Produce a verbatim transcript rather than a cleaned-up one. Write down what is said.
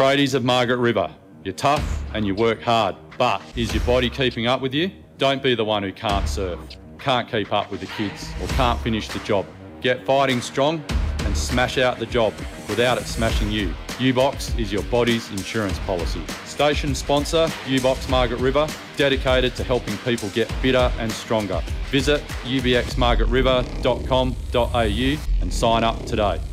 Tradies of Margaret River, you're tough and you work hard, but is your body keeping up with you? Don't be the one who can't surf, can't keep up with the kids, or can't finish the job. Get fighting strong and smash out the job without it smashing you. U-Box is your body's insurance policy. Station sponsor, U-Box Margaret River, dedicated to helping people get fitter and stronger. Visit u b x margaret river dot com dot a u and sign up today.